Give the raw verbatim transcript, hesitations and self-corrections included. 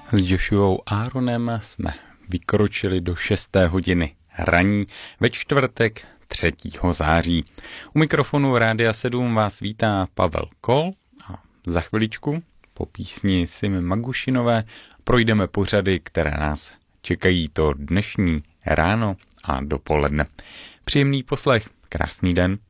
S Joshuou Aaronem jsme vykročili do šesté hodiny raní ve čtvrtek třetího září. U mikrofonu Rádia sedm vás vítá Pavel Kol a za chviličku po písni Simy Magušinové projdeme pořady, které nás čekají to dnešní ráno a dopoledne. Příjemný poslech, krásný den.